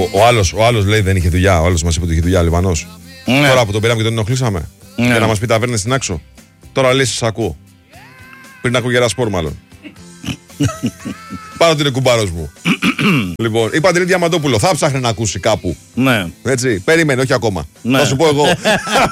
Ο άλλος λέει δεν είχε δουλειά. Ο άλλος μας είπε ότι είχε δουλειά, Λιβανός. Ναι. Τώρα που τον πήραμε και τον ενοχλήσαμε. Ναι. Για να μας πει ταβέρνε στην Άξο. Τώρα λέει σας ακούω. Πριν ακούω για ένα σπορ, μάλλον. Πάνω ότι είναι κουμπάρος μου. Λοιπόν, η Παντελή Διαμαντόπουλο θα ψάχνει να ακούσει κάπου. Ναι. Έτσι, περιμένει, όχι ακόμα. Ναι. Θα σου πω εγώ.